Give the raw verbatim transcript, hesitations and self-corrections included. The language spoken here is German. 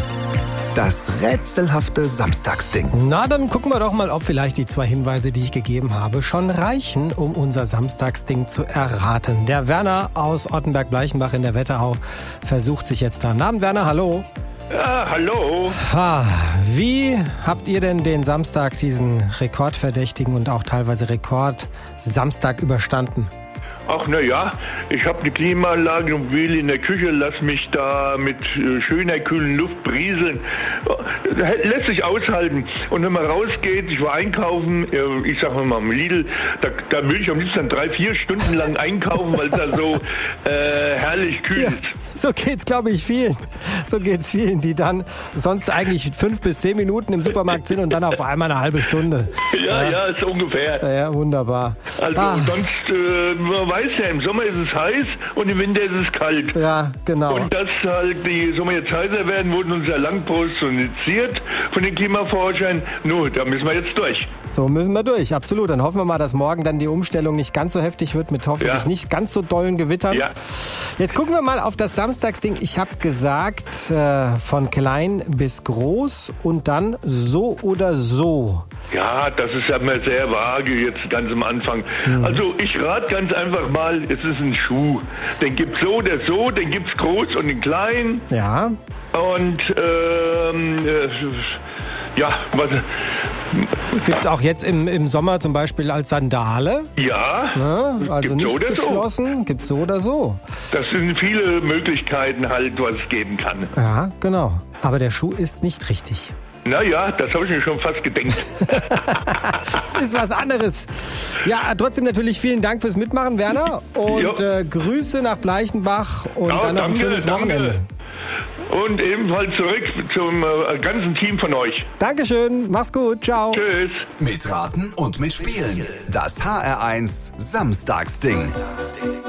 eins. Das rätselhafte Samstagsding. Na, dann gucken wir doch mal, ob vielleicht die zwei Hinweise, die ich gegeben habe, schon reichen, um unser Samstagsding zu erraten. Der Werner aus Ottenberg-Bleichenbach in der Wetterau versucht sich jetzt dran. Namen Werner, hallo. Ja, hallo. Ha, wie habt ihr denn den Samstag, diesen rekordverdächtigen und auch teilweise Rekord-Samstag überstanden? Ach na ja, ich habe eine Klimaanlage und will in der Küche, lass mich da mit äh, schöner, kühlen Luft brieseln. Äh, lässt sich aushalten. Und wenn man rausgeht, ich war einkaufen, äh, ich sag mal am Lidl, da, da würde ich am liebsten drei, vier Stunden lang einkaufen, weil es da so äh, herrlich kühl Ja. ist. So geht's, glaube ich, vielen. So geht's vielen, die dann sonst eigentlich fünf bis zehn Minuten im Supermarkt sind und dann auf einmal eine halbe Stunde. Ja, ja, ja, so ungefähr. Ja, ja, wunderbar. Also Ah. sonst, äh, man weiß ja, im Sommer ist es heiß und im Winter ist es kalt. Ja, genau. Und dass halt die Sommer jetzt heißer werden, wurden uns ja lang prognostiziert von den Klimaforschern. Nur, da müssen wir jetzt durch. So müssen wir durch, absolut. Dann hoffen wir mal, dass morgen dann die Umstellung nicht ganz so heftig wird mit hoffentlich Ja. nicht ganz so dollen Gewittern. Ja. Jetzt gucken wir mal auf das Samstagsding. Ich habe gesagt, äh, von klein bis groß und dann so oder so. Ja, das ist ja immer sehr vage jetzt ganz am Anfang. Mhm. Also ich rate ganz einfach mal, es ist ein Schuh. Den gibt's so oder so, den gibt's groß und in klein. Ja, Und ähm, äh, ja, was? gibt's auch jetzt im, im Sommer zum Beispiel als Sandale. Ja, Ne? Also gibt's nicht so oder so. geschlossen, gibt's so oder so. Das sind viele Möglichkeiten halt, was es geben kann. Ja, genau. Aber der Schuh ist nicht richtig. Naja, das habe ich mir schon fast gedenkt. Das ist was anderes. Ja, trotzdem natürlich vielen Dank fürs Mitmachen, Werner. Und Jo. äh, Grüße nach Bleichenbach und Ja, dann noch ein danke, schönes danke. Wochenende. Und ebenfalls zurück zum äh, ganzen Team von euch. Dankeschön, mach's gut, ciao. Tschüss. Mitraten und mitspielen. Das H R eins Samstagsding.